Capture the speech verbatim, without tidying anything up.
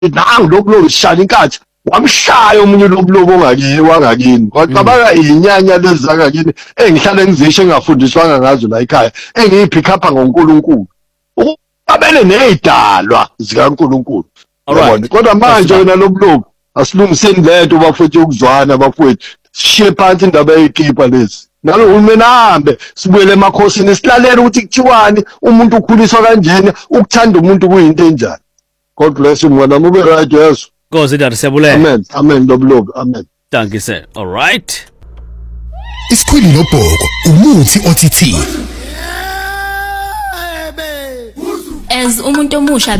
nangu lobulobo sishaya inkathi wamshaya omunye lobulobo ongakini wangakini waqabaka inyanya lezi zakakini engihlala ngizisho engafundiswanga ngazo la ekhaya engiyipick up ngoNkulunkulu ukabele nezidalwa zikaNkulunkulu. Alright, kodwa manje wena lobulobo asilungiseni lento bafethu ukuzwana bafethu sishiye phansi indaba yekipa lezi nalo uhulumeni ahambe sibuyele emakhosini silalele ukuthi kuthiwani umuntu ukhuliswa kanjeni ukuthanda umuntu kuyinto enjani. God bless you mwana ube right yeso. Nkosi dad siyabulele. Amen. Amen lobulobo. Amen. Thank you sir. All right. Isikhwili nobhoko umuthi O T T. As umuntu omusha